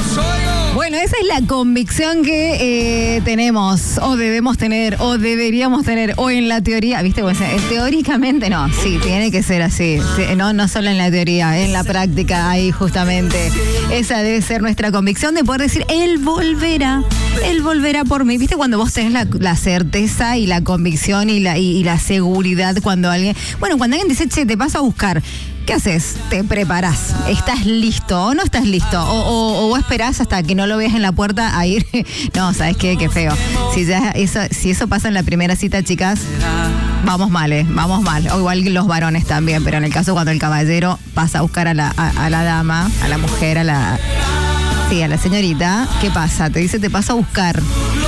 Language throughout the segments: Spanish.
Bueno, esa es la convicción que tenemos, o debemos tener, o deberíamos tener, o en la teoría, ¿viste? Pues, teóricamente no, sí, tiene que ser así. No solo en la teoría, en la práctica, ahí justamente. Esa debe ser nuestra convicción de poder decir, Él volverá por mí. ¿Viste? Cuando vos tenés la certeza y la convicción y la seguridad cuando alguien dice, che, te paso a buscar. ¿Qué haces? Te preparás. ¿Estás listo o no estás listo? O vos esperás hasta que no lo veas en la puerta a ir. No, ¿sabes qué? Qué feo. Si eso pasa en la primera cita, chicas, vamos mal. O igual que los varones también, pero en el caso cuando el caballero pasa a buscar a la dama, a la mujer, a la señorita, ¿qué pasa? Te dice, te paso a buscar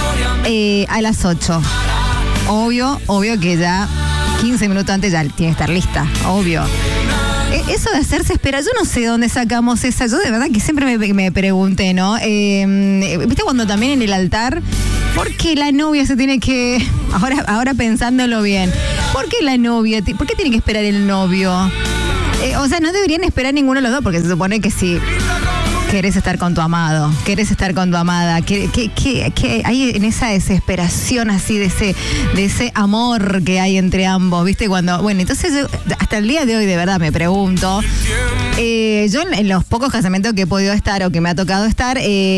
a las 8. Obvio que ya 15 minutos antes ya tiene que estar lista, obvio. Eso de hacerse esperar, yo no sé dónde sacamos esa. Yo de verdad que siempre me pregunté, ¿no? ¿Viste cuando también en el altar? ¿Por qué la novia se tiene que... Ahora pensándolo bien, ¿por qué la novia? ¿Por qué tiene que esperar el novio? O sea, no deberían esperar ninguno de los dos, porque se supone que si querés estar con tu amado, querés estar con tu amada, que hay en esa desesperación así de ese amor que hay entre ambos, ¿viste? Entonces yo, hasta el día de hoy de verdad me pregunto, yo en los pocos casamientos que he podido estar o que me ha tocado estar,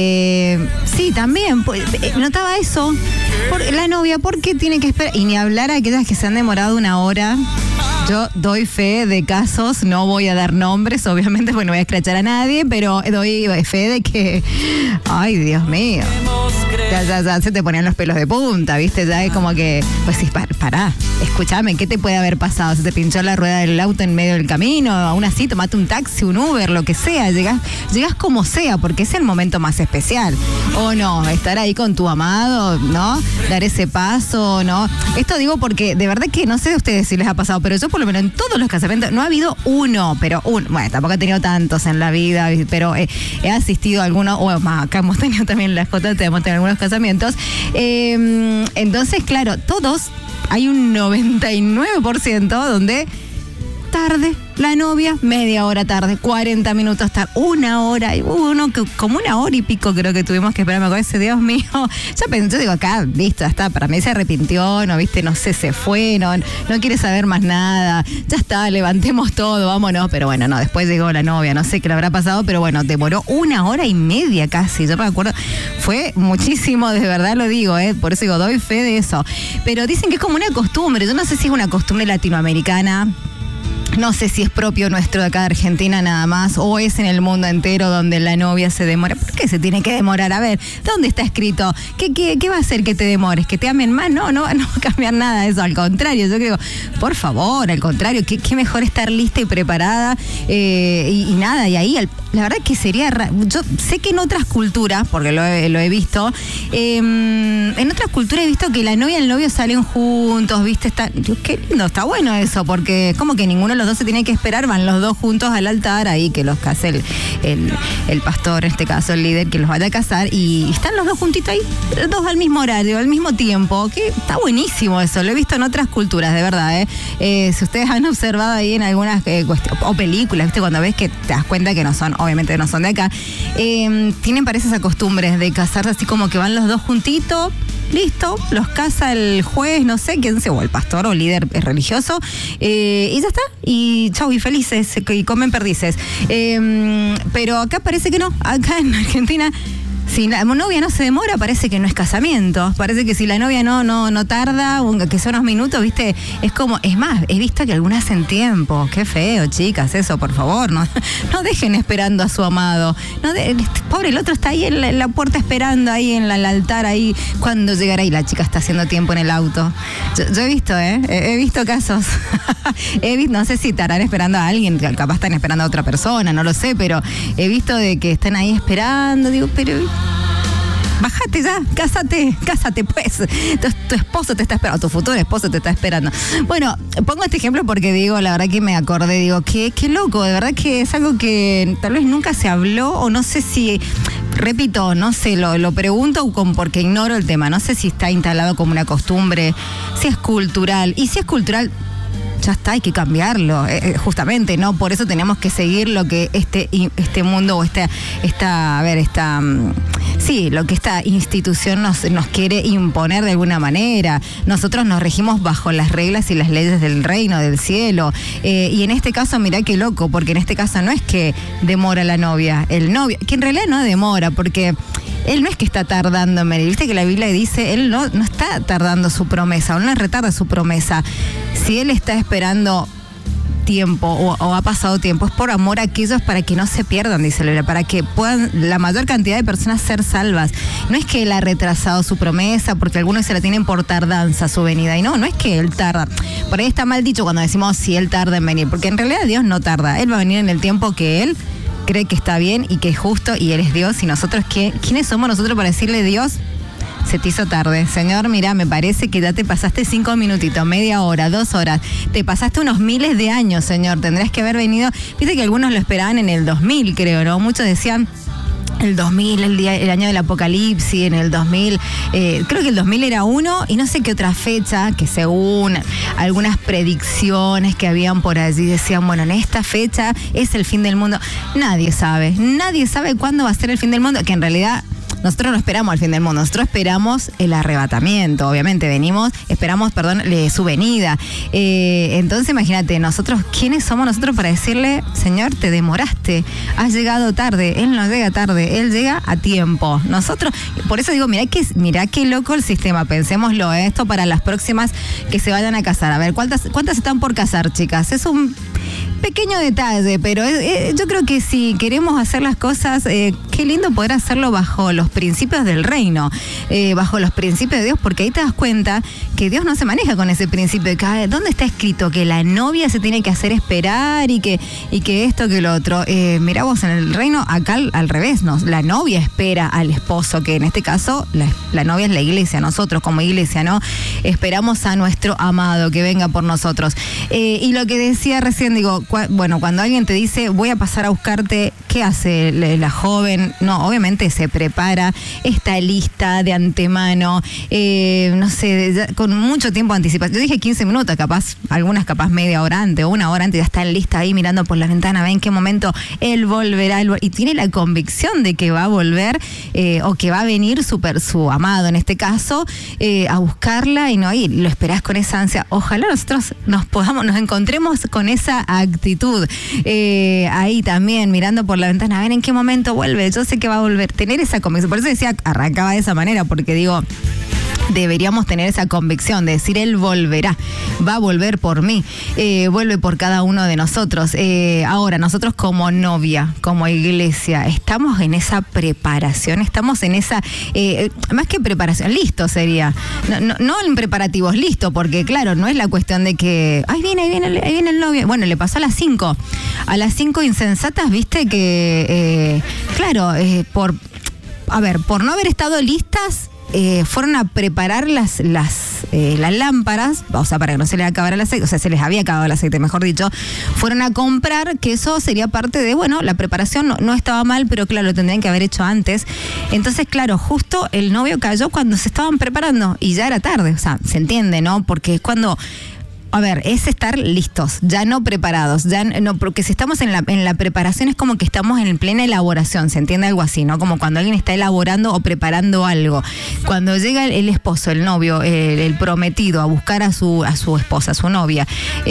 sí, también notaba eso, la novia, ¿por qué tiene que esperar? Y ni hablar a aquellas que se han demorado 1 hora. Yo doy fe de casos, no voy a dar nombres, obviamente, porque no voy a escrachar a nadie, pero doy fe de que, ay, Dios mío, ya se te ponían los pelos de punta, ¿viste? Ya es como que, pues sí, pará, escúchame, ¿qué te puede haber pasado? ¿Se te pinchó la rueda del auto en medio del camino? Aún así, tomate un taxi, un Uber, lo que sea, llegás como sea, porque es el momento más especial. O no, estar ahí con tu amado, ¿no? Dar ese paso, ¿no? Esto digo porque de verdad que no sé de ustedes si les ha pasado, pero yo por lo menos en todos los casamientos, no ha habido uno, bueno, tampoco he tenido tantos en la vida, pero he asistido a algunos, acá hemos tenido también las JT, hemos tenido algunos casamientos, entonces, claro, todos, hay un 99% donde tarde, la novia, media hora tarde, 40 minutos tarde, 1 hora, como 1 hora y pico creo que tuvimos que esperar, me acuerdo, Dios mío, ya pensé, digo, acá, listo, está, para mí se arrepintió, no, viste, no sé, se fue, no quiere saber más nada, ya está, levantemos todo, vámonos, pero bueno, no, después llegó la novia, no sé qué le habrá pasado, pero bueno, demoró 1 hora y media casi, yo me acuerdo, fue muchísimo, de verdad lo digo, por eso digo, doy fe de eso, pero dicen que es como una costumbre, yo no sé si es una costumbre latinoamericana. No sé si es propio nuestro de acá de Argentina nada más o es en el mundo entero donde la novia se demora. ¿Por qué se tiene que demorar? A ver, ¿dónde está escrito? ¿Qué va a hacer que te demores? ¿Que te amen más? No va a cambiar nada de eso. Al contrario, yo creo, por favor, al contrario, qué mejor estar lista y preparada y nada. Y ahí, la verdad que sería... Yo sé que en otras culturas, porque lo he visto, en otras culturas he visto que la novia y el novio salen juntos, ¿viste? Qué lindo, está bueno eso, porque es como que ninguno de los dos se tiene que esperar, van los dos juntos al altar, ahí que los case el pastor, en este caso el líder, que los vaya a casar, y están los dos juntitos ahí, los dos al mismo horario, al mismo tiempo, que está buenísimo eso, lo he visto en otras culturas, de verdad, si ustedes han observado ahí en algunas o películas, ¿viste? Cuando ves que te das cuenta que obviamente no son de acá, parece esa costumbre de casarse así como que van los dos juntitos, listo, los casa el juez, no sé quién sea, o el pastor o líder religioso, y ya está, y chau, y felices, y comen perdices. Pero acá parece que no, acá en Argentina, si la novia no se demora, parece que no es casamiento. Parece que si la novia no tarda, que son unos minutos, ¿viste? Es como, es más, he visto que algunas hacen tiempo. Qué feo, chicas, eso, por favor. No dejen esperando a su amado. Pobre, el otro está ahí en la puerta esperando, ahí en el altar, ahí, cuando llegará, y la chica está haciendo tiempo en el auto. Yo he visto, he visto casos. No sé si estarán esperando a alguien, capaz están esperando a otra persona, no lo sé, pero he visto de que están ahí esperando, digo, pero... Bájate ya, cásate pues. Tu esposo te está esperando, tu futuro esposo te está esperando. Bueno, pongo este ejemplo porque digo, la verdad que me acordé, digo, qué loco, de verdad que es algo que tal vez nunca se habló, o no sé si, repito, no sé, lo pregunto porque ignoro el tema, no sé si está instalado como una costumbre, si es cultural, y si es cultural, ya está, hay que cambiarlo, justamente, ¿no? Por eso tenemos que seguir lo que este mundo o lo que esta institución nos quiere imponer de alguna manera. Nosotros nos regimos bajo las reglas y las leyes del reino, del cielo. Y en este caso, mirá qué loco, porque en este caso no es que demora la novia, el novio, que en realidad no demora, porque él no es que está tardando en venir. Viste que la Biblia dice, él no está tardando su promesa, o no retarda su promesa. Si él está esperando tiempo o ha pasado tiempo, es por amor a aquellos, para que no se pierdan, dice la Biblia, para que puedan la mayor cantidad de personas ser salvas. No es que él ha retrasado su promesa, porque algunos se la tienen por tardanza su venida, y no es que él tarda. Por ahí está mal dicho cuando decimos si él tarda en venir, porque en realidad Dios no tarda, él va a venir en el tiempo que él cree que está bien y que es justo, y él es Dios. Y nosotros, ¿quiénes somos nosotros para decirle, Dios, se te hizo tarde? Señor, mira, me parece que ya te pasaste 5 minutitos, media hora, 2 horas, te pasaste unos miles de años, Señor, tendrías que haber venido. Viste que algunos lo esperaban en el 2000, creo, ¿no? Muchos decían el 2000, el año del apocalipsis, en el 2000, creo que el 2000 era uno, y no sé qué otra fecha, que según algunas predicciones que habían por allí, decían, bueno, en esta fecha es el fin del mundo. Nadie sabe cuándo va a ser el fin del mundo, que en realidad nosotros no esperamos el fin del mundo, nosotros esperamos el arrebatamiento, obviamente, esperamos su venida. Entonces, imagínate, ¿quiénes somos nosotros para decirle, Señor, te demoraste, has llegado tarde? Él no llega tarde, Él llega a tiempo. Nosotros, por eso digo, mirá qué loco el sistema, pensémoslo, esto para las próximas que se vayan a casar. A ver, ¿cuántas están por casar, chicas? Es un pequeño detalle, pero yo creo que si queremos hacer las cosas, qué lindo poder hacerlo bajo los principios del reino, bajo los principios de Dios, porque ahí te das cuenta que Dios no se maneja con ese principio de que, ¿dónde está escrito que la novia se tiene que hacer esperar y que esto, que lo otro? Mirá vos, en el reino acá al revés, ¿no? La novia espera al esposo, que en este caso la novia es la iglesia, nosotros como iglesia, ¿no? Esperamos a nuestro amado que venga por nosotros. Y lo que decía recién, digo, cuando alguien te dice, voy a pasar a buscarte, ¿qué hace la joven? No, obviamente se prepara, está lista de antemano, no sé, con mucho tiempo de anticipación. Yo dije 15 minutos, algunas media hora antes o una hora antes, ya están listas ahí mirando por la ventana, ven en qué momento él volverá, y tiene la convicción de que va a volver, o que va a venir su amado, en este caso, a buscarla, y lo esperás con esa ansia. Ojalá nosotros nos encontremos con esa actitud, ahí también mirando por la ventana, a ver en qué momento vuelve, yo sé que va a volver, tener esa convicción. Por eso decía, arrancaba de esa manera, porque digo, deberíamos tener esa convicción de decir, Él volverá, va a volver por mí, vuelve por cada uno de nosotros. Ahora, nosotros como novia, como iglesia, estamos en esa preparación, estamos en esa, más que preparación, listo sería, no en preparativos, listo, porque claro, no es la cuestión de que, ahí viene el novio. Bueno, le pasó a las 5 insensatas, viste que, claro, por no haber estado listas, fueron a preparar las lámparas, o sea, para que no se les acabara el aceite, o sea, se les había acabado el aceite, mejor dicho, fueron a comprar, que eso sería parte de, la preparación no estaba mal, pero claro, lo tendrían que haber hecho antes. Entonces, claro, justo el novio cayó cuando se estaban preparando y ya era tarde, o sea, se entiende, ¿no? Porque es cuando... es estar listos, ya no preparados, ya no, porque si estamos en la preparación es como que estamos en plena elaboración, ¿se entiende? Algo así, ¿no? Como cuando alguien está elaborando o preparando algo. Cuando llega el esposo, el novio, el prometido a buscar a su esposa, a su novia,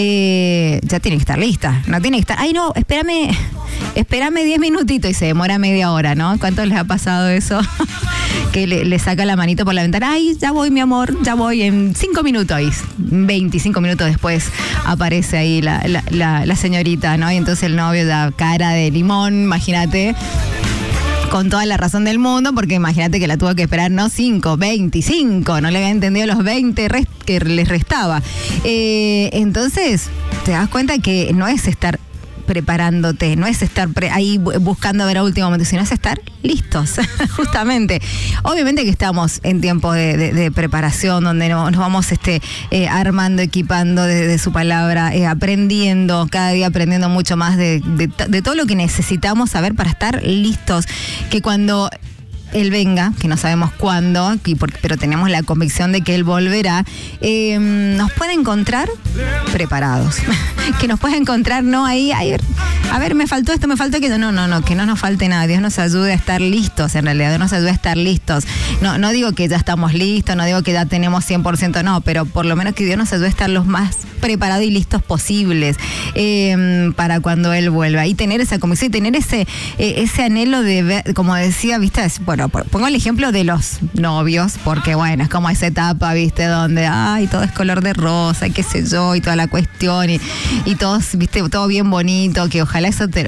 ya tiene que estar lista, no tiene que estar, no, espérame 10 minutitos y se demora media hora, ¿no? ¿Cuánto les ha pasado eso? Que le saca la manito por la ventana, ya voy, mi amor, ya voy en 5 minutos, y 25 minutos después aparece ahí la señorita, ¿no? Y entonces el novio da cara de limón, imagínate, con toda la razón del mundo, porque imagínate que la tuvo que esperar, no 5, 25, no le había entendido los 20 que les restaba. Entonces, te das cuenta que no es estar preparándote, no es estar ahí buscando a ver a último momento, sino es estar listos, justamente. Obviamente que estamos en tiempo de preparación, donde nos vamos armando, equipando de su palabra, aprendiendo, cada día aprendiendo mucho más de todo lo que necesitamos saber para estar listos, que cuando Él venga, que no sabemos cuándo, pero tenemos la convicción de que Él volverá, nos puede encontrar preparados. Que nos puede encontrar, no ahí, a ver, me faltó esto, me faltó aquello. No, que no nos falte nada. Dios nos ayude a estar listos, en realidad. Dios nos ayude a estar listos. No digo que ya estamos listos, no digo que ya tenemos 100%, no, pero por lo menos que Dios nos ayude a estar los más preparados y listos posibles para cuando Él vuelva. Y tener esa convicción y tener ese anhelo de ver, como decía, viste, bueno, pongo el ejemplo de los novios, porque bueno, es como esa etapa, viste, donde todo es color de rosa, y qué sé yo, y toda la cuestión, y todos, viste, todo bien bonito, que ojalá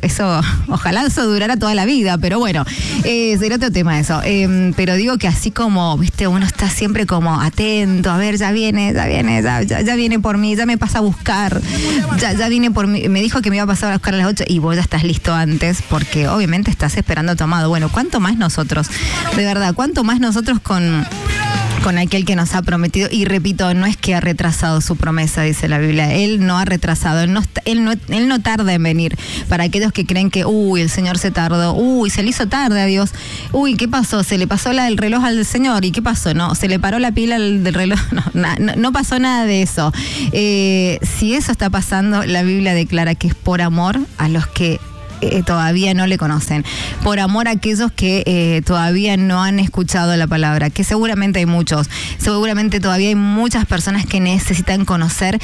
eso durara toda la vida, pero bueno, sería otro tema eso. Pero digo que así como, viste, uno está siempre como atento, a ver, ya viene por mí, ya me pasa a buscar, ya viene por mí, me dijo que me iba a pasar a buscar a las 8 y vos ya estás listo antes, porque obviamente estás esperando tu amado. Bueno, ¿cuánto más nosotros? De verdad, ¿cuánto más nosotros con aquel que nos ha prometido? Y repito, no es que ha retrasado su promesa, dice la Biblia. Él no ha retrasado, él no tarda en venir. Para aquellos que creen que, el Señor se tardó, se le hizo tarde a Dios, ¿qué pasó? Se le pasó el reloj al Señor, ¿y qué pasó? No, se le paró la pila del reloj, no pasó nada de eso. Si eso está pasando, la Biblia declara que es por amor a los que todavía no le conocen, por amor a aquellos que todavía no han escuchado la palabra, que seguramente hay muchos, seguramente todavía hay muchas personas que necesitan conocer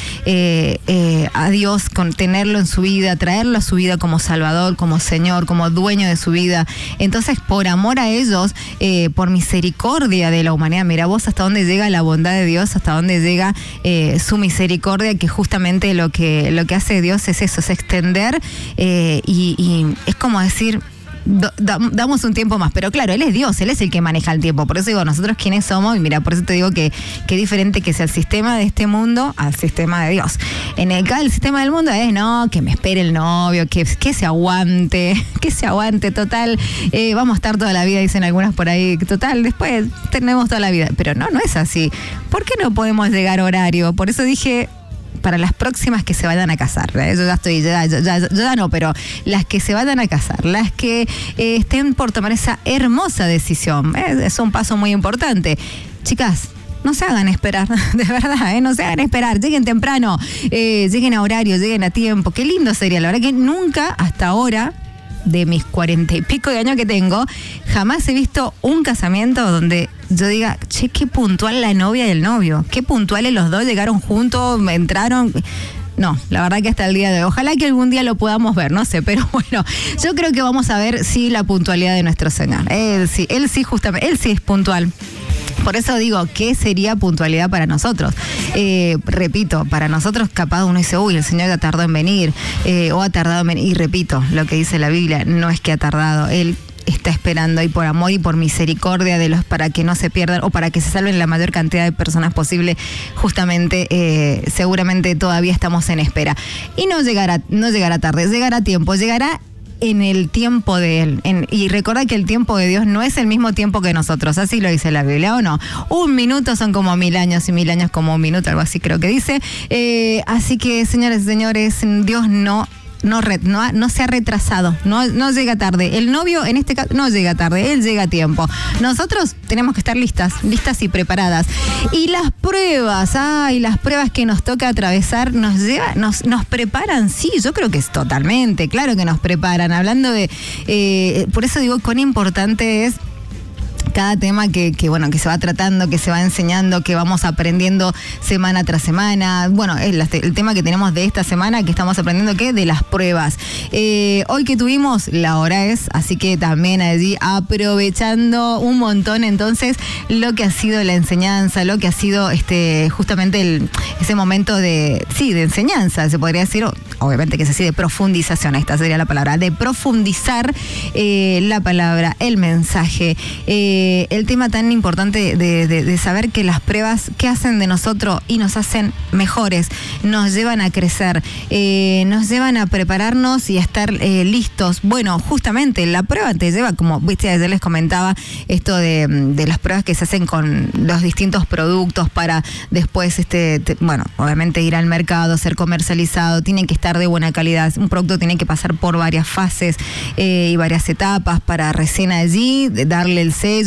a Dios, tenerlo en su vida, traerlo a su vida como Salvador, como Señor, como dueño de su vida. Entonces, por amor a ellos, por misericordia de la humanidad, mira vos hasta dónde llega la bondad de Dios, hasta dónde llega su misericordia, que justamente lo que hace Dios es eso, es extender y es como decir, damos un tiempo más, pero claro, Él es Dios, Él es el que maneja el tiempo, por eso digo, nosotros quiénes somos, y mira, por eso te digo que diferente que sea el sistema de este mundo al sistema de Dios. El sistema del mundo es, que me espere el novio, que se aguante, total, vamos a estar toda la vida, dicen algunas por ahí, total, después tenemos toda la vida, pero no es así. ¿Por qué no podemos llegar a horario? Por eso dije, para las próximas que se vayan a casar, yo ya no, pero las que se vayan a casar, las que estén por tomar esa hermosa decisión, es un paso muy importante. Chicas, no se hagan esperar, de verdad, no se hagan esperar, lleguen temprano, lleguen a horario, lleguen a tiempo, qué lindo sería, la verdad que nunca hasta ahora, de mis 40 y pico de años que tengo, jamás he visto un casamiento donde yo diga, che, qué puntual la novia y el novio, qué puntuales los dos, llegaron juntos, entraron. No, la verdad que hasta el día de hoy, ojalá que algún día lo podamos ver, no sé, pero bueno, yo creo que vamos a ver, sí, la puntualidad de nuestro Señor. Él sí es puntual. Por eso digo, ¿qué sería puntualidad para nosotros? Repito, para nosotros capaz uno dice, el Señor ya tardó en venir, o ha tardado en venir. Y repito, lo que dice la Biblia, no es que ha tardado, Él está esperando, y por amor y por misericordia de los, para que no se pierdan o para que se salven la mayor cantidad de personas posible, justamente, seguramente todavía estamos en espera. Y no llegará tarde, llegará a tiempo, llegará en el tiempo de Él. Y recuerda que el tiempo de Dios no es el mismo tiempo que nosotros, así lo dice la Biblia, ¿o no? 1 minuto son como 1000 años y 1000 años como 1 minuto, algo así creo que dice. Así que, señores y señores, Dios no se ha retrasado, no llega tarde. El novio, en este caso, no llega tarde, él llega a tiempo. Nosotros tenemos que estar listas y preparadas. Y las pruebas que nos toca atravesar nos preparan, sí, yo creo que es totalmente, claro que nos preparan. Hablando de, por eso digo, cuán importante es cada tema que se va tratando, que se va enseñando, que vamos aprendiendo semana tras semana. Bueno, el tema que tenemos de esta semana, que estamos aprendiendo, ¿qué? De las pruebas. Hoy que tuvimos, la hora es, así que también allí aprovechando un montón entonces lo que ha sido la enseñanza, lo que ha sido justamente ese momento de enseñanza, se podría decir, obviamente que es así, de profundización, esta sería la palabra, de profundizar la palabra, el mensaje, el tema tan importante de saber que las pruebas, ¿qué hacen de nosotros? Y nos hacen mejores, nos llevan a crecer, nos llevan a prepararnos y a estar listos. Bueno, justamente la prueba te lleva, como viste, ayer les comentaba esto de las pruebas que se hacen con los distintos productos para después, obviamente ir al mercado, ser comercializado, tienen que estar de buena calidad. Un producto tiene que pasar por varias fases y varias etapas para recién allí darle el sello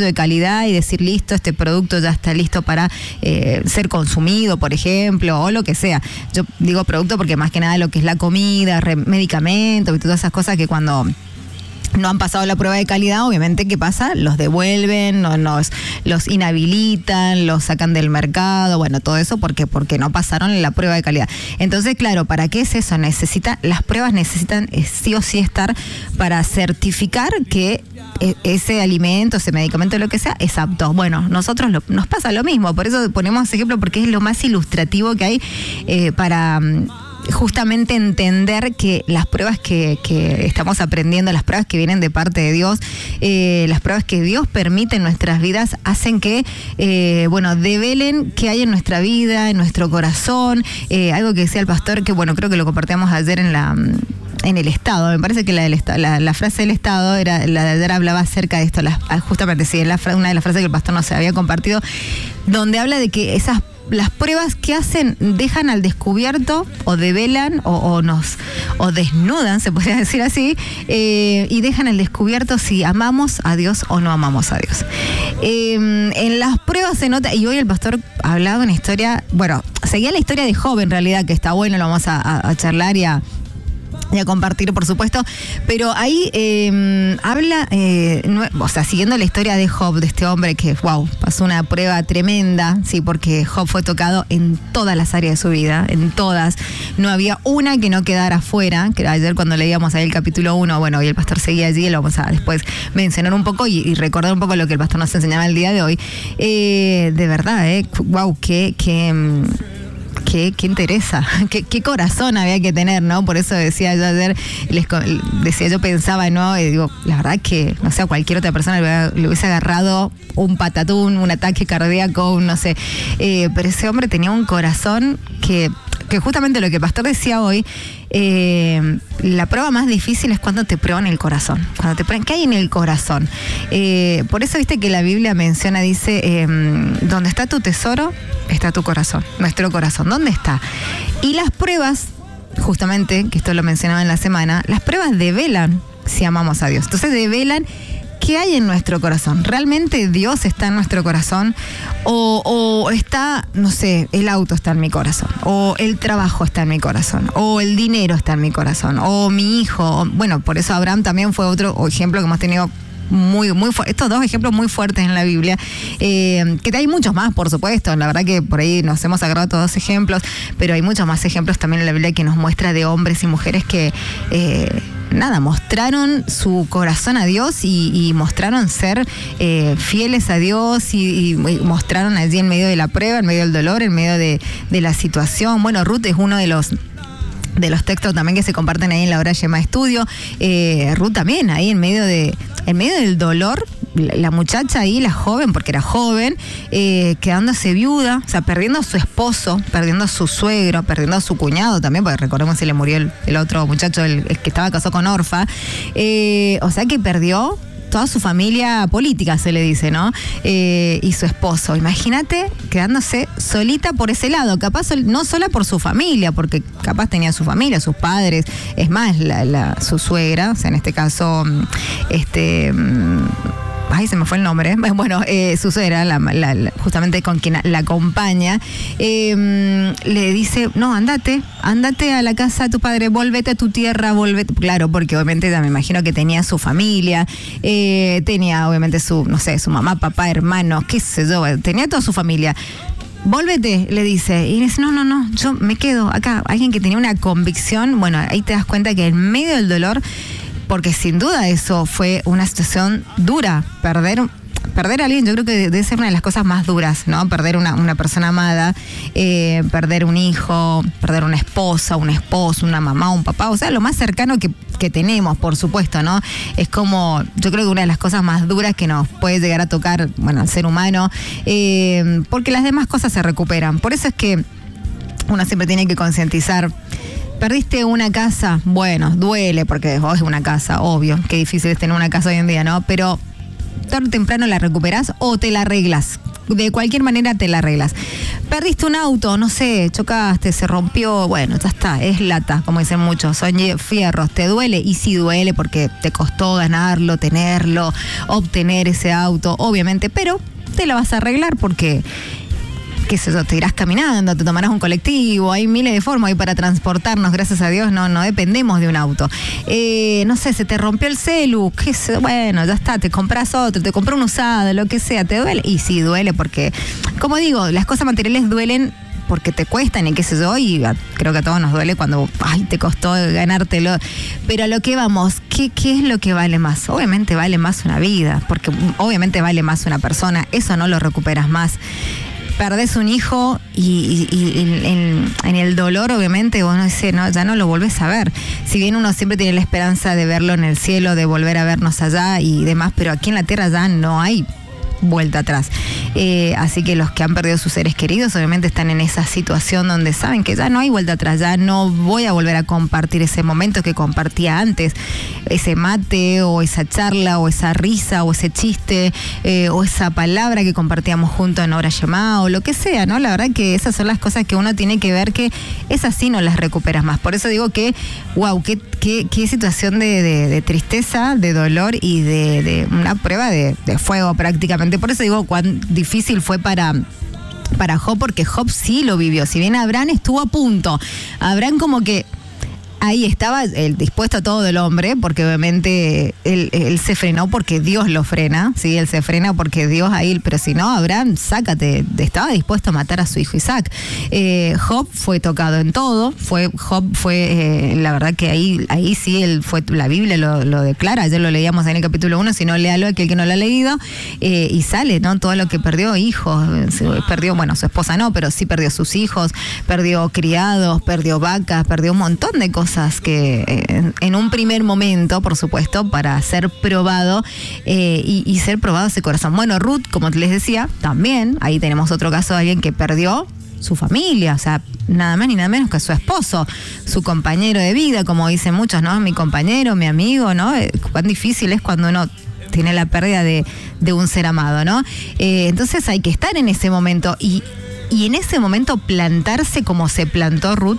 sello de calidad y decir, listo, este producto ya está listo para ser consumido, por ejemplo, o lo que sea. Yo digo producto porque más que nada lo que es la comida, medicamentos y todas esas cosas que cuando no han pasado la prueba de calidad, obviamente, ¿qué pasa? Los devuelven, los inhabilitan, los sacan del mercado, bueno, todo eso porque no pasaron la prueba de calidad. Entonces, claro, ¿para qué es eso? Las pruebas necesitan sí o sí estar para certificar que ese alimento, ese medicamento, lo que sea, es apto. Bueno, nosotros nos pasa lo mismo, por eso ponemos ese ejemplo, porque es lo más ilustrativo que hay para justamente entender que las pruebas que estamos aprendiendo, las pruebas que vienen de parte de Dios, las pruebas que Dios permite en nuestras vidas, hacen que, develen qué hay en nuestra vida, en nuestro corazón. Algo que decía el pastor, que bueno, creo que lo compartíamos ayer en el Estado. Me parece que la frase del Estado era, la de ayer hablaba acerca de esto, justamente, sí, una de las frases que el pastor nos había compartido, donde habla de que las pruebas que hacen dejan al descubierto o develan o desnudan, se podría decir así, y dejan al descubierto si amamos a Dios o no amamos a Dios. En las pruebas se nota, y hoy el pastor hablaba una historia, bueno, seguía la historia de Job en realidad, que está bueno, lo vamos a charlar y a compartir, por supuesto, pero ahí habla, siguiendo la historia de Job, de este hombre que, pasó una prueba tremenda, sí, porque Job fue tocado en todas las áreas de su vida, en todas, no había una que no quedara fuera, que ayer cuando leíamos ahí el capítulo 1, bueno, y el pastor seguía allí, lo vamos a después mencionar un poco y recordar un poco lo que el pastor nos enseñaba el día de hoy. De verdad, qué interesa, qué corazón había que tener, ¿no? Por eso decía yo ayer, yo pensaba, ¿no? Digo, la verdad que, no sé, a cualquier otra persona le hubiese agarrado un patatún, un ataque cardíaco, no sé. Pero ese hombre tenía un corazón que justamente lo que el pastor decía hoy, la prueba más difícil es cuando te prueban el corazón. Cuando te prueban, ¿qué hay en el corazón? Por eso viste que la Biblia menciona, dice, donde está tu tesoro, está tu corazón, nuestro corazón. ¿Dónde está? Y las pruebas, justamente, que esto lo mencionaba en la semana, las pruebas develan si amamos a Dios. Entonces develan qué hay en nuestro corazón. ¿Realmente Dios está en nuestro corazón? O está, no sé, el auto está en mi corazón, o el trabajo está en mi corazón, o el dinero está en mi corazón, o mi hijo. Bueno, por eso Abraham también fue otro ejemplo que hemos tenido estos dos ejemplos muy fuertes en la Biblia, que hay muchos más, por supuesto. La verdad que por ahí nos hemos agarrado todos ejemplos, pero hay muchos más ejemplos también en la Biblia que nos muestra de hombres y mujeres que mostraron su corazón a Dios y mostraron ser fieles a Dios y mostraron allí en medio de la prueba, en medio del dolor, en medio de la situación. Bueno, Ruth es uno de los textos también que se comparten ahí en la hora Yema Estudio. Ruth también ahí en medio del dolor, la muchacha ahí, la joven, porque era joven, quedándose viuda, o sea, perdiendo a su esposo, perdiendo a su suegro, perdiendo a su cuñado también, porque recordemos que se le murió el otro muchacho, el que estaba casado con Orfa, o sea que perdió toda su familia política, se le dice, ¿no? Y su esposo. Imagínate quedándose solita por ese lado, capaz no sola por su familia, porque capaz tenía su familia, sus padres, es más, su suegra, o sea, en este caso, ay, se me fue el nombre. Bueno, su suegra, justamente con quien la acompaña, le dice, no, andate a la casa de tu padre, volvete a tu tierra, volvete. Claro, porque obviamente me imagino que tenía su familia, tenía obviamente su mamá, papá, hermanos, qué sé yo, tenía toda su familia. Volvete, le dice. Y dice, no, yo me quedo acá. Alguien que tenía una convicción, bueno, ahí te das cuenta que en medio del dolor, porque sin duda eso fue una situación dura, perder a alguien, yo creo que debe ser una de las cosas más duras, ¿no? Perder una persona amada, perder un hijo, perder una esposa, un esposo, una mamá, un papá, o sea, lo más cercano que tenemos, por supuesto, ¿no? Es como, yo creo que una de las cosas más duras que nos puede llegar a tocar, bueno, al ser humano, porque las demás cosas se recuperan. Por eso es que uno siempre tiene que concientizar. Perdiste una casa, bueno, duele porque es una casa, obvio, qué difícil es tener una casa hoy en día, ¿no? Pero tarde o temprano la recuperás o te la arreglas. De cualquier manera te la arreglas. perdiste un auto, no sé, chocaste, se rompió, bueno, ya está, es lata, como dicen muchos, son fierros, ¿te duele? Y sí duele porque te costó ganarlo, tenerlo, obtener ese auto, obviamente, pero te lo vas a arreglar porque, qué sé yo, te irás caminando, te tomarás un colectivo, hay miles de formas ahí para transportarnos, gracias a Dios, no dependemos de un auto. No sé, se te rompió el celu, qué sé, bueno, ya está, te compras otro, te compró un usado, lo que sea, ¿te duele? Y sí, duele porque, como digo, las cosas materiales duelen porque te cuestan y qué sé yo, y creo que a todos nos duele cuando, te costó ganártelo. Pero a lo que vamos, ¿qué es lo que vale más? Obviamente vale más una vida, porque obviamente vale más una persona, eso no lo recuperas más. Perdés un hijo y en el dolor, obviamente, vos ya no lo volvés a ver. Si bien uno siempre tiene la esperanza de verlo en el cielo, de volver a vernos allá y demás, pero aquí en la tierra ya no hay vuelta atrás. Así que los que han perdido sus seres queridos obviamente están en esa situación donde saben que ya no hay vuelta atrás, ya no voy a volver a compartir ese momento que compartía antes, ese mate o esa charla o esa risa o ese chiste o esa palabra que compartíamos juntos en hora llamada o lo que sea, ¿no? La verdad que esas son las cosas que uno tiene que ver, que esas sí no las recuperas más. Por eso digo que, wow, qué situación de tristeza, de dolor y de una prueba de fuego prácticamente. Por eso digo cuán difícil fue para Job, porque Job sí lo vivió. Si bien Abraham estuvo a punto, Abraham como que ahí estaba el dispuesto a todo del hombre, porque obviamente él se frenó porque Dios lo frena, ¿sí? Él se frena porque Dios ahí, pero si no, Abraham, sácate, estaba dispuesto a matar a su hijo Isaac. Job fue tocado en todo, Job fue la verdad que ahí sí, la Biblia lo declara, ayer lo leíamos en el capítulo 1, si no, léalo, aquel que no lo ha leído, y sale, ¿no? Todo lo que perdió, hijos, perdió, bueno, su esposa no, pero sí perdió sus hijos, perdió criados, perdió vacas, perdió un montón de cosas que en un primer momento, por supuesto, para ser probado y ser probado ese corazón. Bueno, Ruth, como les decía, también, ahí tenemos otro caso de alguien que perdió su familia, o sea, nada más ni nada menos que su esposo, su compañero de vida, como dicen muchos, ¿no? Mi compañero, mi amigo, ¿no? Cuán difícil es cuando uno tiene la pérdida de un ser amado, ¿no? Entonces hay que estar en ese momento y en ese momento plantarse como se plantó Ruth,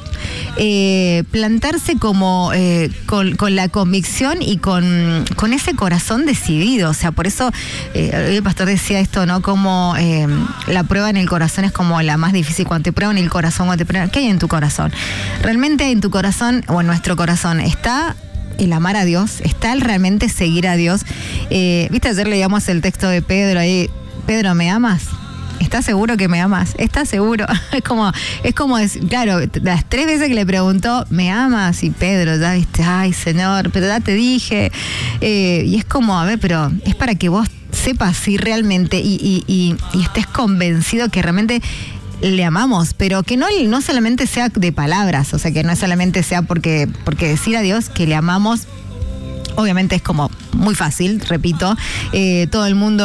plantarse como con la convicción y con ese corazón decidido. O sea, por eso el pastor decía esto, ¿no? Como la prueba en el corazón es como la más difícil. Cuando te prueban el corazón, ¿qué hay en tu corazón? Realmente en tu corazón o en nuestro corazón está el amar a Dios, está el realmente seguir a Dios. ¿Viste? Ayer leíamos el texto de Pedro ahí. Pedro, ¿me amas? ¿Estás seguro que me amas? ¿Estás seguro? Es como decir, claro, las 3 veces que le preguntó, ¿me amas? Y Pedro, ya viste, ay Señor, pero ya te dije. Y es como, a ver, pero es para que vos sepas si realmente y estés convencido que realmente le amamos, pero que no solamente sea de palabras, o sea, que no solamente sea porque decir a Dios que le amamos. Obviamente es como muy fácil, repito, todo el mundo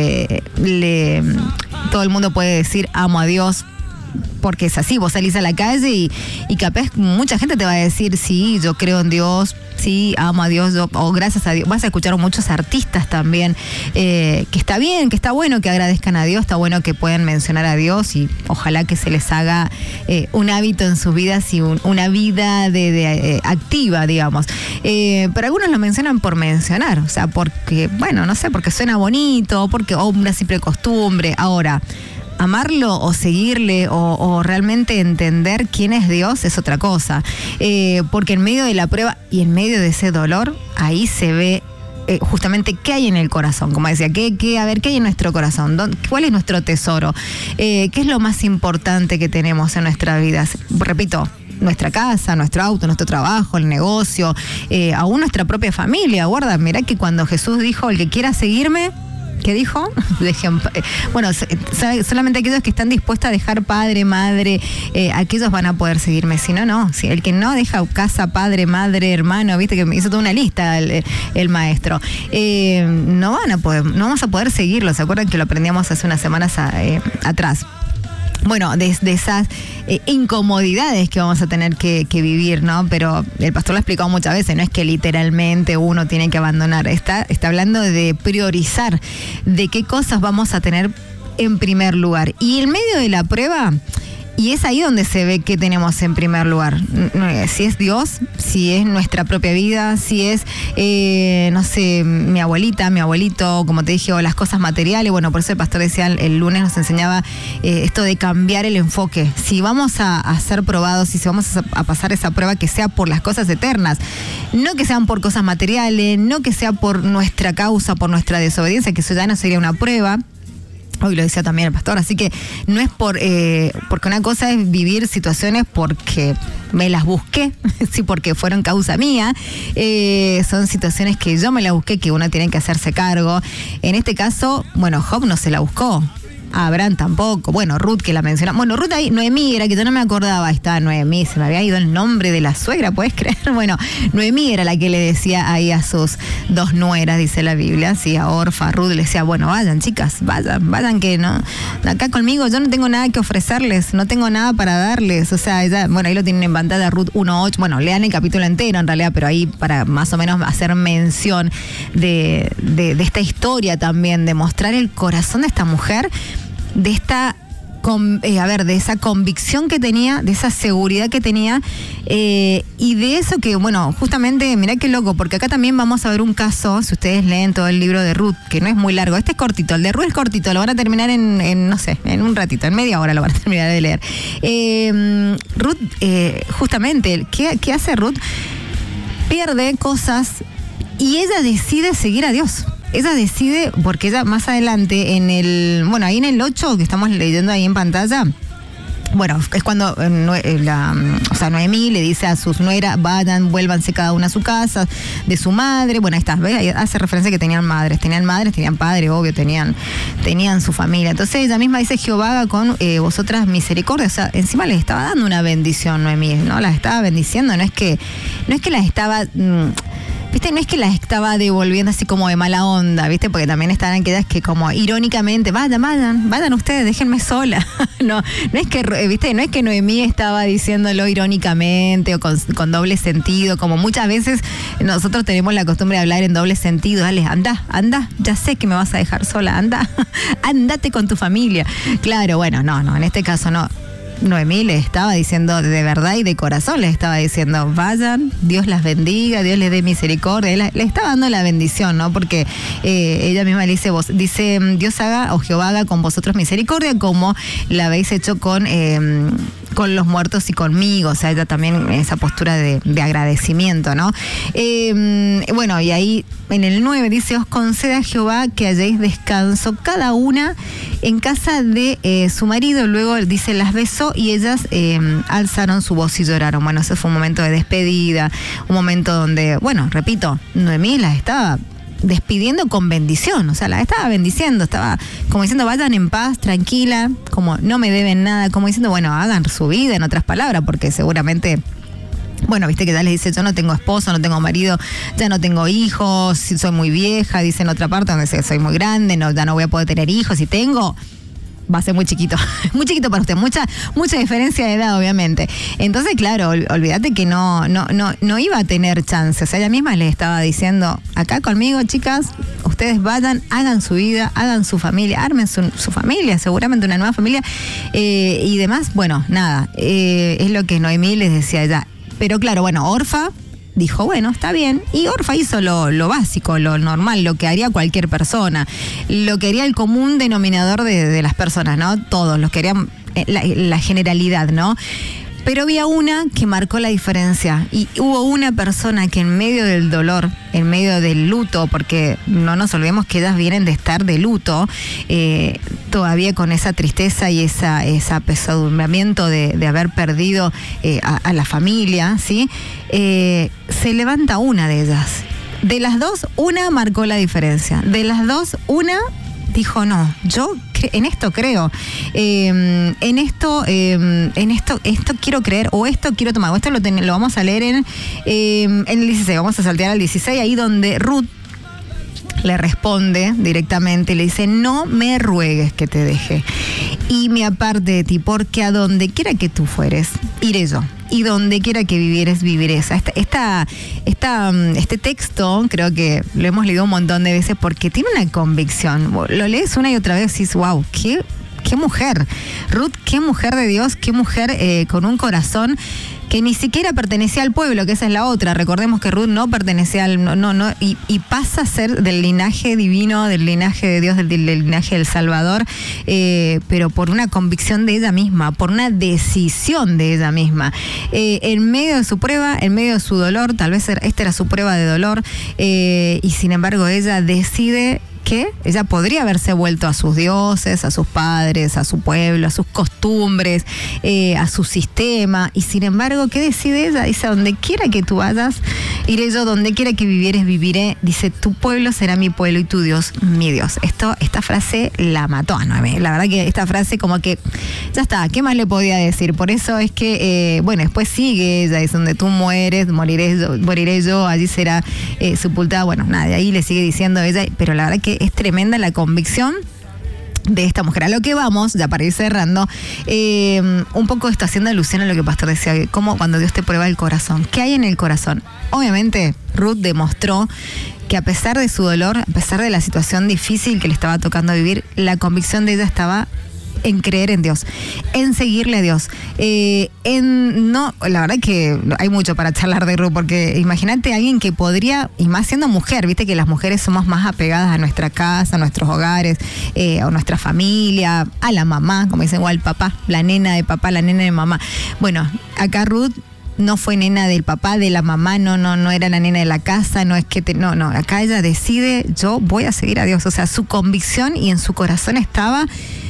todo el mundo puede decir amo a Dios, porque es así, vos salís a la calle y capaz mucha gente te va a decir sí, yo creo en Dios, sí, amo a Dios, o gracias a Dios. Vas a escuchar a muchos artistas también, que está bien, que está bueno que agradezcan a Dios, está bueno que puedan mencionar a Dios y ojalá que se les haga un hábito en sus vidas y una vida de activa, digamos. Pero algunos lo mencionan por mencionar, o sea, porque, bueno, no sé, porque suena bonito, o una simple costumbre. Ahora, amarlo o seguirle o realmente entender quién es Dios es otra cosa, porque en medio de la prueba y en medio de ese dolor, ahí se ve justamente qué hay en el corazón, como decía, a ver, qué hay en nuestro corazón, cuál es nuestro tesoro, qué es lo más importante que tenemos en nuestras vidas. Repito, nuestra casa, nuestro auto, nuestro trabajo, el negocio, aún nuestra propia familia. Guarda, mirá que cuando Jesús dijo, el que quiera seguirme, ¿qué dijo? Bueno, solamente aquellos que están dispuestos a dejar padre, madre, aquellos van a poder seguirme. Si no, no. Si el que no deja casa, padre, madre, hermano, viste que me hizo toda una lista el maestro. No vamos a poder seguirlo. ¿Se acuerdan que lo aprendíamos hace unas semanas atrás? Bueno, de esas incomodidades que vamos a tener que vivir, ¿no? Pero el pastor lo ha explicado muchas veces, no es que literalmente uno tiene que abandonar, está hablando de priorizar, de qué cosas vamos a tener en primer lugar. Y en medio de la prueba, y es ahí donde se ve que tenemos en primer lugar. Si es Dios, si es nuestra propia vida, si es, no sé, mi abuelita, mi abuelito, como te dije, o las cosas materiales. Bueno, por eso el pastor decía, el lunes nos enseñaba esto de cambiar el enfoque. Si vamos a ser probados, si vamos a pasar esa prueba, que sea por las cosas eternas. No que sean por cosas materiales, no que sea por nuestra causa, por nuestra desobediencia, que eso ya no sería una prueba. Hoy lo decía también el pastor, así que no es porque una cosa es vivir situaciones porque me las busqué, sí, porque fueron causa mía, son situaciones que yo me las busqué, que uno tiene que hacerse cargo. En este caso, bueno, Job no se la buscó. Abraham tampoco, bueno, Ruth que la mencionó, bueno, Ruth ahí, Noemí era que yo no me acordaba, está Noemí, se me había ido el nombre de la suegra, ¿puedes creer? Bueno, Noemí era la que le decía ahí a sus dos nueras, dice la Biblia, sí, a Orfa, a Ruth, le decía, bueno, vayan chicas, vayan que no, acá conmigo yo no tengo nada que ofrecerles, no tengo nada para darles, o sea, ella, bueno, ahí lo tienen en pantalla, Ruth 1:8, bueno, lean el capítulo entero en realidad, pero ahí para más o menos hacer mención de esta historia también, de mostrar el corazón de esta mujer, de esta de esa convicción que tenía, de esa seguridad que tenía, y de eso que, bueno, justamente, mirá qué loco, porque acá también vamos a ver un caso, si ustedes leen todo el libro de Ruth, que no es muy largo, este es cortito, el de Ruth es cortito, lo van a terminar en no sé, en un ratito, en media hora lo van a terminar de leer. Ruth, justamente, ¿qué hace Ruth? Pierde cosas y ella decide seguir a Dios. Ella decide, porque ella más adelante ahí en el 8 que estamos leyendo ahí en pantalla, bueno, es cuando Noemí le dice a sus nueras, vayan, vuélvanse cada una a su casa, de su madre, bueno, ahí está, ¿ves? Ahí hace referencia que tenían madres, tenían padre, obvio, tenían su familia. Entonces ella misma dice, Jehová haga con vosotras misericordia, o sea, encima les estaba dando una bendición Noemí, ¿no? Las estaba bendiciendo, no es que las estaba... ¿Viste? No es que las estaba devolviendo así como de mala onda, ¿viste? Porque también estaban aquellas que como irónicamente, vayan ustedes, déjenme sola. No es que, ¿viste? No es que Noemí estaba diciéndolo irónicamente o con doble sentido, como muchas veces nosotros tenemos la costumbre de hablar en doble sentido. Dale, anda, ya sé que me vas a dejar sola, andate con tu familia. Claro, bueno, no, en este caso no. Noemí le estaba diciendo de verdad y de corazón, le estaba diciendo, vayan, Dios las bendiga, Dios les dé misericordia, le estaba dando la bendición, ¿no? Porque ella misma le dice, Dios haga o Jehová haga con vosotros misericordia, como la habéis hecho con los muertos y conmigo, o sea, ella también esa postura de agradecimiento, ¿no? Bueno, y ahí en el 9 dice, os conceda Jehová que halléis descanso cada una en casa de su marido. Luego dice, las besó y ellas alzaron su voz y lloraron. Bueno, ese fue un momento de despedida, un momento donde, bueno, repito, Noemí las estaba despidiendo con bendición, o sea, la estaba bendiciendo, estaba como diciendo, vayan en paz, tranquila, como no me deben nada, como diciendo, bueno, hagan su vida, en otras palabras, porque seguramente... Bueno, viste que ya les dice, yo no tengo esposo, no tengo marido, ya no tengo hijos, soy muy vieja, dice en otra parte donde dice, soy muy grande, ya no voy a poder tener hijos, si tengo... va a ser muy chiquito para usted, mucha diferencia de edad, obviamente. Entonces, claro, olvídate que no iba a tener chance. O sea, ella misma le estaba diciendo, acá conmigo, chicas, ustedes vayan, hagan su vida, hagan su familia, armen su familia, seguramente una nueva familia, y demás. Bueno, nada, es lo que Noemí les decía a ella. Pero claro, bueno, Orfa dijo, bueno, está bien, y Orfa hizo lo básico, lo normal, lo que haría cualquier persona, lo que haría el común denominador de las personas, ¿no? Todos, los que harían la generalidad, ¿no? Pero había una que marcó la diferencia, y hubo una persona que en medio del dolor, en medio del luto, porque no nos olvidemos que ellas vienen de estar de luto, todavía con esa tristeza y ese apesadumbramiento de haber perdido a la familia, ¿sí? Se levanta una de ellas. De las dos, una marcó la diferencia. De las dos, una dijo, no, yo en esto creo, en esto quiero creer, o esto quiero tomar, o esto lo vamos a leer en el 16, vamos a saltear al 16, ahí donde Ruth le responde directamente, le dice, no me ruegues que te deje y me aparte de ti, porque a donde quiera que tú fueres, iré yo. y donde quiera que vivieres, vivirás. Este texto creo que lo hemos leído un montón de veces porque tiene una convicción. Lo lees una y otra vez y dices, wow, qué mujer. Ruth, qué mujer de Dios, qué mujer con un corazón que ni siquiera pertenecía al pueblo, que esa es la otra. Recordemos que Ruth no pertenecía y pasa a ser del linaje divino, del linaje de Dios, del linaje del Salvador, pero por una convicción de ella misma, por una decisión de ella misma. En medio de su prueba, en medio de su dolor, tal vez esta era su prueba de dolor, y sin embargo ella decide que ella podría haberse vuelto a sus dioses, a sus padres, a su pueblo, a sus costumbres, a su sistema, y sin embargo, ¿qué decide ella? Dice, donde quiera que tú vayas, iré yo, donde quiera que vivieres, viviré. Dice, tu pueblo será mi pueblo y tu Dios, mi Dios. Esta frase la mató a Noemí. La verdad que esta frase como que, ya está, ¿qué más le podía decir? Por eso es que, después sigue ella, dice, donde tú mueres, moriré yo, allí será sepultada. Bueno, nada, de ahí le sigue diciendo ella, pero la verdad que es tremenda la convicción de esta mujer. A lo que vamos, ya para ir cerrando, un poco está haciendo alusión a lo que Pastor decía, como cuando Dios te prueba el corazón. ¿Qué hay en el corazón? Obviamente, Ruth demostró que a pesar de su dolor, a pesar de la situación difícil que le estaba tocando vivir, la convicción de ella estaba en creer en Dios, en seguirle a Dios. La verdad que hay mucho para charlar de Ruth, porque imagínate a alguien que podría, y más siendo mujer, viste que las mujeres somos más apegadas a nuestra casa, a nuestros hogares, a nuestra familia, a la mamá, como dicen, o al papá, la nena de papá, la nena de mamá. Bueno, acá Ruth no fue nena del papá, de la mamá, no era la nena de la casa, no es que acá ella decide, yo voy a seguir a Dios. O sea, su convicción y en su corazón estaba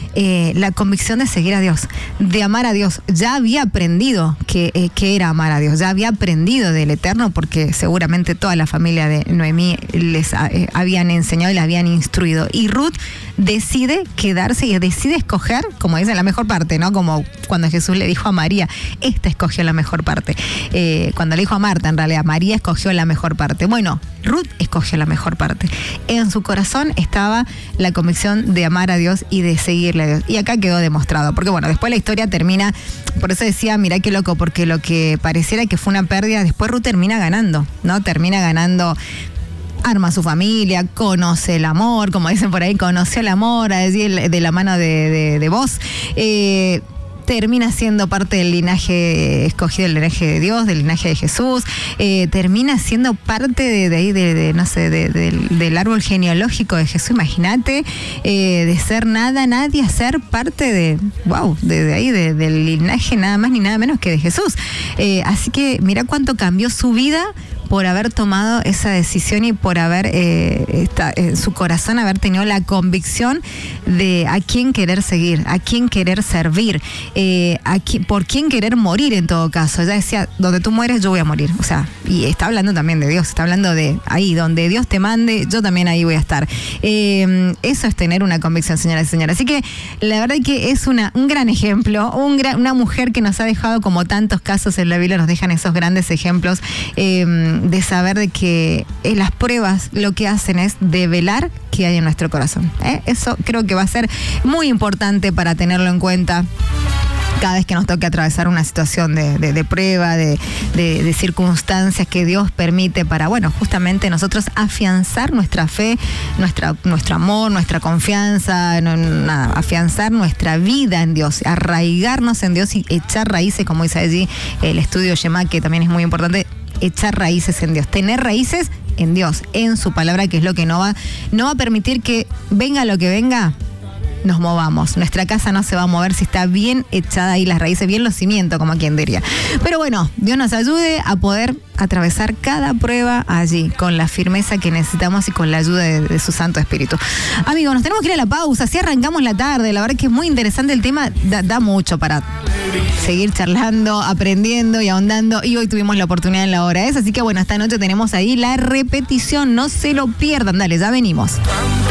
la convicción de seguir a Dios, de amar a Dios. Ya había aprendido que era amar a Dios, ya había aprendido del Eterno, porque seguramente toda la familia de Noemí les habían enseñado y les habían instruido. Y Ruth decide quedarse y decide escoger, como dice, la mejor parte, ¿no? Como cuando Jesús le dijo a María, esta escogió la mejor parte. Cuando le dijo a Marta, en realidad, María escogió la mejor parte. Bueno, Ruth escogió la mejor parte. En su corazón estaba la convicción de amar a Dios y de seguirle a Dios. Y acá quedó demostrado. Porque bueno, después la historia termina, por eso decía, mirá qué loco, porque lo que pareciera que fue una pérdida, después Ruth termina ganando, ¿no? Termina ganando, arma su familia, conoce el amor, como dicen por ahí, conoció el amor, de la mano de Boaz. Termina siendo parte del linaje escogido, del linaje de Dios, del linaje de Jesús, termina siendo parte del árbol genealógico de Jesús. Imagínate, de ser nada, nadie, a ser parte del linaje nada más ni nada menos que de Jesús. Así que mira cuánto cambió su vida por haber tomado esa decisión y por haber en su corazón haber tenido la convicción de a quién querer seguir, a quién querer servir, por quién querer morir en todo caso. Ella decía, donde tú mueres yo voy a morir. O sea, y está hablando también de Dios, está hablando de ahí, donde Dios te mande, yo también ahí voy a estar. Eso es tener una convicción, señoras y señores. Así que la verdad que es un gran ejemplo, una mujer que nos ha dejado, como tantos casos en la Biblia nos dejan esos grandes ejemplos, de saber de que las pruebas lo que hacen es develar qué hay en nuestro corazón. Eso creo que va a ser muy importante para tenerlo en cuenta cada vez que nos toque atravesar una situación de prueba, de circunstancias que Dios permite para, bueno, justamente nosotros afianzar nuestra fe, nuestro amor, nuestra confianza, afianzar nuestra vida en Dios, arraigarnos en Dios y echar raíces, como dice allí el estudio Shema, que también es muy importante, echar raíces en Dios, tener raíces en Dios, en su palabra, que es lo que no va a permitir que venga lo que venga, nos movamos. Nuestra casa no se va a mover si está bien echada ahí las raíces, bien los cimientos, como quien diría. Pero bueno, Dios nos ayude a poder atravesar cada prueba allí, con la firmeza que necesitamos y con la ayuda de su Santo Espíritu. Amigos, nos tenemos que ir a la pausa, así arrancamos la tarde. La verdad que es muy interesante el tema, da mucho para seguir charlando, aprendiendo y ahondando, y hoy tuvimos la oportunidad en la hora esa, así que bueno, esta noche tenemos ahí la repetición, no se lo pierdan, dale, ya venimos.